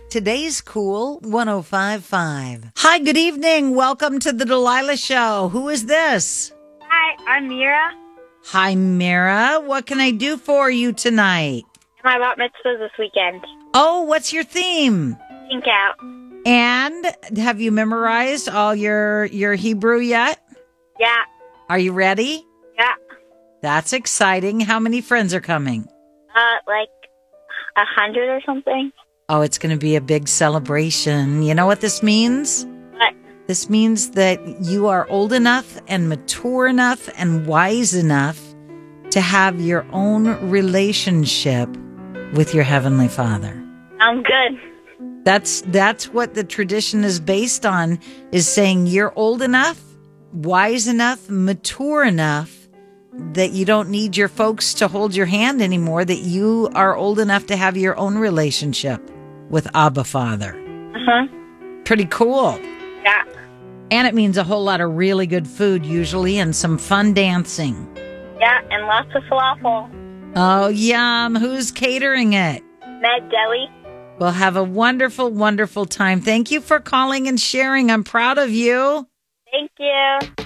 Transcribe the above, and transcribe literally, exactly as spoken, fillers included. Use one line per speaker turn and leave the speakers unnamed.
Today's Cool one oh five point five. Hi, good evening. Welcome to the Delilah Show. Who is this?
Hi, I'm Mira.
Hi, Mira. What can I do for you tonight?
My bat mitzvah this weekend.
Oh, what's your theme?
Pink out.
And have you memorized all your, your Hebrew yet?
Yeah.
Are you ready?
Yeah.
That's exciting. How many friends are coming?
Uh, like a hundred or something.
Oh, it's going to be a big celebration. You know what this means?
What?
This means that you are old enough and mature enough and wise enough to have your own relationship with your Heavenly Father.
I'm good.
That's that's what the tradition is based on, is saying you're old enough, wise enough, mature enough that you don't need your folks to hold your hand anymore, that you are old enough to have your own relationship with Abba Father.
Uh-huh.
Pretty cool.
Yeah.
And it means a whole lot of really good food usually and some fun dancing.
Yeah, and lots of falafel.
Oh, yum. Who's catering it?
Med Deli.
Well, have a wonderful, wonderful time. Thank you for calling and sharing. I'm proud of you.
Thank you.